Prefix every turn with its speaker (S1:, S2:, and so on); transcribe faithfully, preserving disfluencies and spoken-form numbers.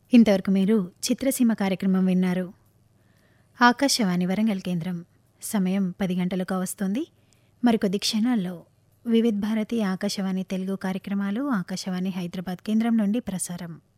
S1: ఇంతవరకు మీరు చిత్రసీమ కార్యక్రమం విన్నారు. ఆకాశవాణి వరంగల్ కేంద్రం సమయం పది గంటలకు వస్తుంది. మరికొద్ది క్షణాల్లో వివిధ్ భారతి ఆకాశవాణి తెలుగు కార్యక్రమాలు ఆకాశవాణి హైదరాబాద్ కేంద్రం నుండి ప్రసారం.